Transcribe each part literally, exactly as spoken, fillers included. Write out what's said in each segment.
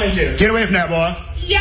oranges. Get away from that, boy.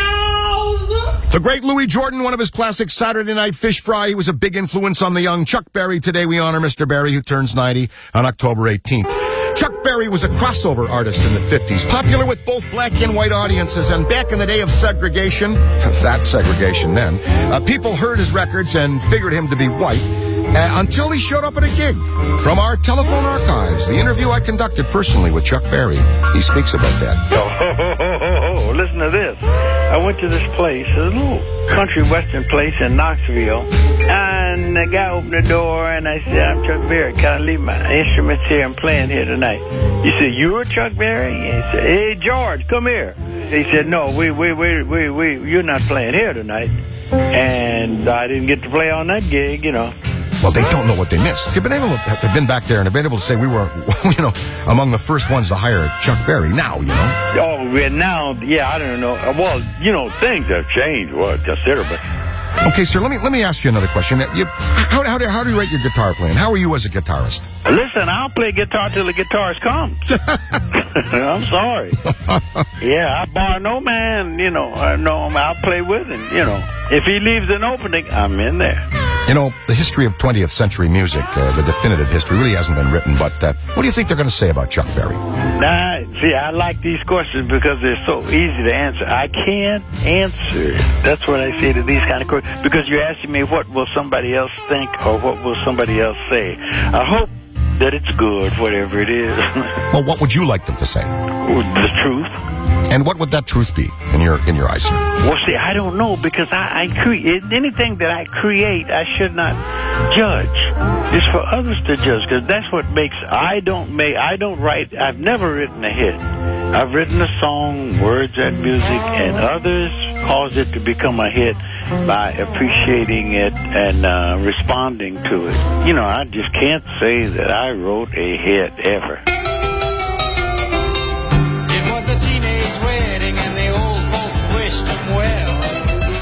Yow! The great Louis Jordan, one of his classic Saturday Night Fish Fry. He was a big influence on the young Chuck Berry. Today we honor Mister Berry, who turns ninety on October eighteenth. Chuck Berry was a crossover artist in the fifties, popular with both black and white audiences, and back in the day of segregation, that segregation then, uh, people heard his records and figured him to be white, uh, until he showed up at a gig. From our telephone archives, the interview I conducted personally with Chuck Berry, he speaks about that. Oh, ho, ho, ho, ho, ho. Listen to this. I went to this place, a little country western place in Knoxville, and the guy opened the door, and I said, I'm Chuck Berry. Can I leave my instruments here? I'm playing here tonight. He said, you're Chuck Berry? He said, hey, George, come here. He said, no, we, we, we, we, we, you're not playing here tonight. And I didn't get to play on that gig, you know. Well, they don't know what they missed. They've been able to have been back there and have been able to say we were, you know, among the first ones to hire Chuck Berry. Now, you know. Oh, yeah, now, yeah, I don't know. Well, you know, things have changed, well, considerably. Okay, sir, let me let me ask you another question. You, how, how, do, how do you rate your guitar playing? How are you as a guitarist? Listen, I'll play guitar till the guitarist comes. I'm sorry. Yeah, I bar no man, you know, I know I'll play with him, you know. If he leaves an opening, I'm in there. You know, the history of twentieth century music, uh, the definitive history, really hasn't been written, but uh, what do you think they're going to say about Chuck Berry? Nah, see, I like these questions because they're so easy to answer. I can't answer. That's what I say to these kind of questions, because you're asking me what will somebody else think or what will somebody else say. I hope that it's good, whatever it is. Well, what would you like them to say? The truth. And what would that truth be in your in your eyes, sir? Well, see, I don't know, because I, I create anything that I create, I should not judge. It's for others to judge, because that's what makes. I don't make. I don't write. I've never written a hit. I've written a song, words and music, and others cause it to become a hit by appreciating it and uh, responding to it. You know, I just can't say that I wrote a hit ever.